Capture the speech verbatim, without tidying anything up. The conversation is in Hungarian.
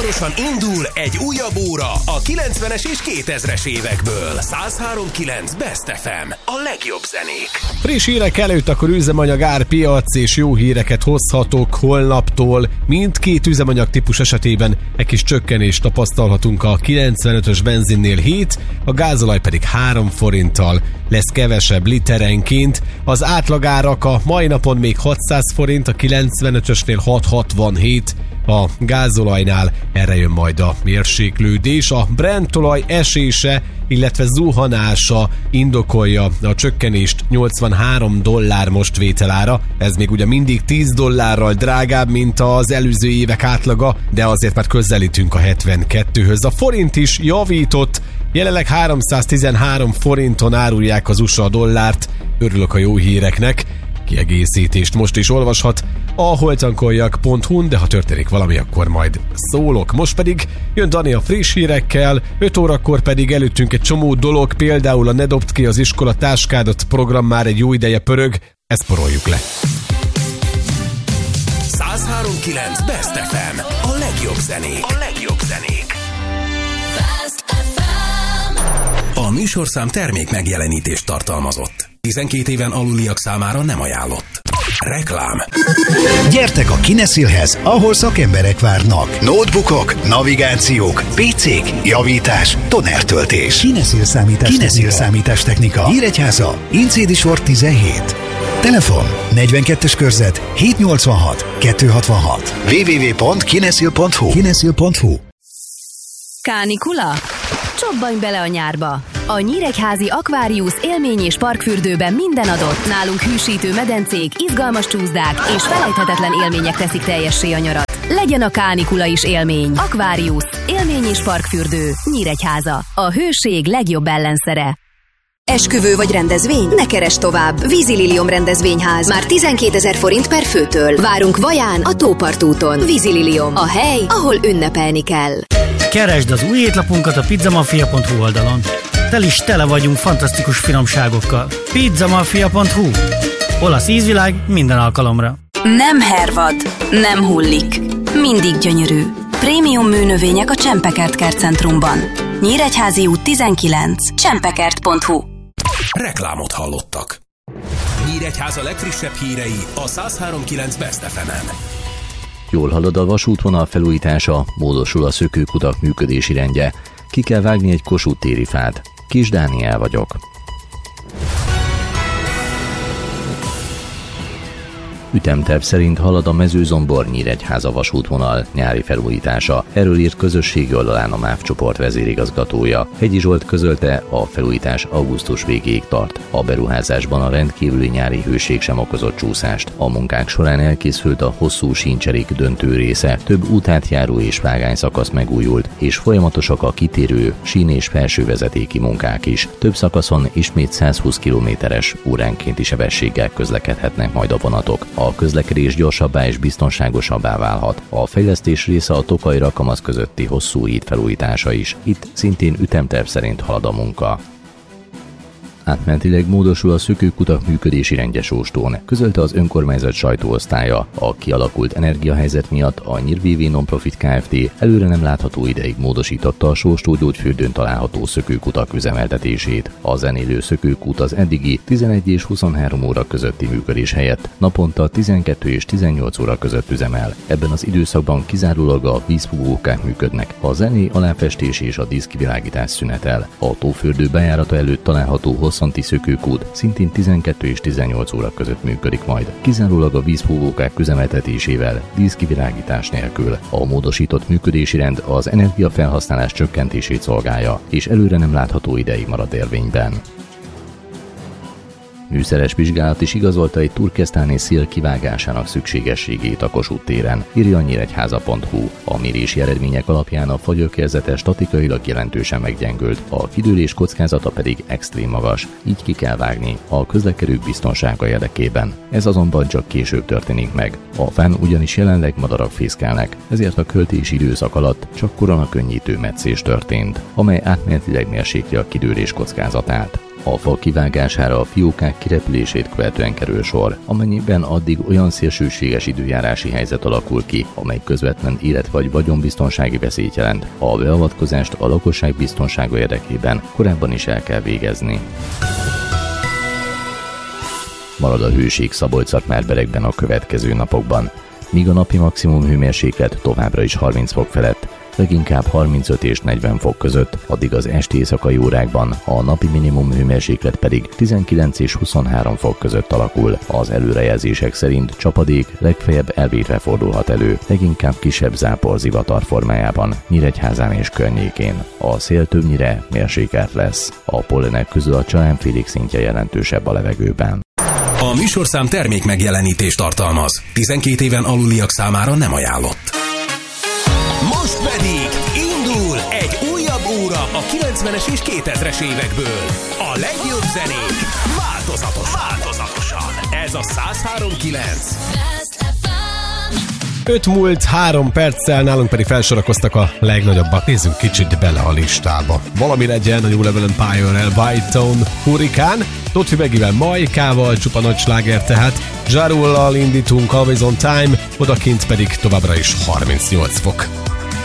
Hamarosan indul egy újabb óra a kilencvenes és kétezres évekből. száz három kilenc Best ef em, a legjobb zenék. Friss hírek előtt akkor üzemanyag árpiac, és jó híreket hozhatok holnaptól. Mindkét üzemanyag típus esetében egy kis csökkenést tapasztalhatunk, a kilencvenötös benzinnél hét, a gázolaj pedig három forinttal lesz kevesebb literenként. Az átlagárak a mai napon még hatszáz forint, a kilencvenötösnél hat hatvanhét, a gázolajnál erre jön majd a mérséklődés. A Brent olaj esése, illetve zuhanása indokolja a csökkenést, nyolcvanhárom dollár most vételára. Ez még ugye mindig tíz dollárral drágább, mint az előző évek átlaga, de azért már közelítünk a hetvenkettőhöz. A forint is javított, jelenleg háromszáztizenhárom forinton árulják az u es á dollárt. Örülök a jó híreknek. Kiegészítést most is olvashat a holtankoljak pont hu-n, de ha történik valami, akkor majd szólok. Most pedig jön Dani a friss hírekkel, öt órakor pedig előttünk egy csomó dolog, például a Ne dobd ki az iskola táskádat program már egy jó ideje pörög, ezt poroljuk le. száz három kilenc Best ef em, a legjobb zenék, a legjobb zenék. Best ef em. A műsorszám termék megjelenítést tartalmazott. tizenkét éven aluliak számára nem ajánlott. Reklám. Gyertek a Kineszilhez, ahol szakemberek várnak. Notebookok, navigációk, pé cék, javítás, tonertöltés. Kineszil számítástechnika. Kineszil számítástechnika. Nyíregyháza, Incédi sor tizenhét. Telefon negyvenkettes körzet hétszáznyolcvanhat kétszázhatvanhat. double-u double-u double-u pont kineszil pont hu. kineszil pont hu. Kánikula? Csobbanj bele a nyárba! A Nyíregyházi Aquarius élmény- és parkfürdőben minden adott. Nálunk hűsítő medencék, izgalmas csúszdák és felejthetetlen élmények teszik teljessé a nyarat. Legyen a kánikula is élmény. Aquarius, élmény- és parkfürdő, Nyíregyháza. A hőség legjobb ellenszere. Esküvő vagy rendezvény? Ne keresd tovább! Vízi Lilium rendezvényház. Már tizenkétezer forint per főtől. Várunk Vaján, a Tópart úton. Vízi Lilium. A hely, ahol ünnepelni kell. Keresd az új étlapunkat a pizzamafia pont hu oldalon. Tel is tele vagyunk fantasztikus finomságokkal. pizzamafia pont hu. Olasz ízvilág minden alkalomra. Nem hervad, nem hullik. Mindig gyönyörű. Prémium műnövények a Csempekert Kertcentrumban. Nyíregyházi út tizenkilenc. csempekert pont hu. Reklámot hallottak. Nyíregyháza legfrissebb hírei a száz három kilenc Best ef emen. Jól halad a vasútvonal felújítása, módosul a szökőkutak működési rendje. Ki kell vágni egy Kossuth téri fát. Kis Dániel vagyok. Ütemterv szerint halad a Mezőzombor-Nyíregyháza vasútvonal nyári felújítása. Erről írt közösségi oldalán a MÁV csoport vezérigazgatója. Hegyi Zsolt közölte, a felújítás augusztus végéig tart. A beruházásban a rendkívüli nyári hőség sem okozott csúszást. A munkák során elkészült a hosszú síncserék döntő része, több útátjáró és vágányszakasz megújult, és folyamatosak a kitérő sín- és felsővezetéki munkák is. Több szakaszon ismét százhúsz kilométeres óránkénti sebességgel közlekedhetnek majd a vonatok. A közlekedés gyorsabbá és biztonságosabbá válhat. A fejlesztés része a Tokaj-Rakamasz közötti hosszú híd felújítása is. Itt szintén ütemterv szerint halad a munka. Átmenetileg módosul a szökőkutak működési rendje Sóstón, közölte az önkormányzat sajtóosztálya. A kialakult energiahelyzet miatt a Nyír vé vé Nonprofit Kft. Előre nem látható ideig módosította a Sóstó gyógyfürdőn található szökőkutak üzemeltetését. A zenélő szökőkút az eddigi tizenegy és huszonhárom óra közötti működés helyett naponta tizenkettő és tizennyolc óra között üzemel. Ebben az időszakban kizárólag a vízfúvókák működnek. A zené, aláfestés és a díszkivilágítás szünetel. A tófürdő bejárata előtt található hosszanti szökőkút szintén tizenkettő és tizennyolc óra között működik majd. Kizárólag a vízfúvókák üzemeltetésével, díszkivilágítás nélkül. A módosított működési rend az energiafelhasználás csökkentését szolgálja, és előre nem látható ideig marad érvényben. Műszeres vizsgálat is igazolta egy turkesztáni szél kivágásának szükségességét a Kossuth téren, írja a nyíregyháza pont hu. A mérési eredmények alapján a fagyőkérzete statikailag jelentősen meggyengült, a kidőlés kockázata pedig extrém magas, így ki kell vágni a közlekedők biztonsága érdekében. Ez azonban csak később történik meg. A fán ugyanis jelenleg madarak fészkelnek, ezért a költési időszak alatt csak koronakönnyítő metszés történt, amely átmenetileg mérsékli a kidőlés kockázatát. A fa kivágására a fiókák kirepülését követően kerül sor, amennyiben addig olyan szélsőséges időjárási helyzet alakul ki, amely közvetlen élet- vagy vagyonbiztonsági veszélyt jelent. A beavatkozást a lakosság biztonsága érdekében korábban is el kell végezni. Marad a hőség Szabolcs-Szatmár-Berekben a következő napokban, míg a napi maximum hőmérséklet továbbra is harminc fok felett, leginkább harmincöt és negyven fok között, addig az esti éjszakai órákban a napi minimum hőmérséklet pedig tizenkilenc és huszonhárom fok között alakul. Az előrejelzések szerint csapadék legfeljebb elvétve fordulhat elő, leginkább kisebb zápor zivatar formájában, Nyíregyházán és környékén. A szél többnyire mérsékelt lesz. A pollenek közül a csalánfélék szintje jelentősebb a levegőben. A műsorszám termék megjelenítést tartalmaz. tizenkét éven aluliak számára nem ajánlott. Most pedig indul egy újabb óra a kilencvenes és kétezres évekből. A legjobb zenék változatos, változatosan. Ez a száz három kilenc. öt múlt három perccel, nálunk pedig felsorakoztak a legnagyobbak. Nézzünk kicsit bele a listába. Valami legyen a New Level Empire-rel, White Tone, Hurrikán, Totti Begivel, Majkával, csupa nagy sláger tehát, Ja Rule-lal indítunk, Always on Time, odakint pedig továbbra is harmincnyolc fok.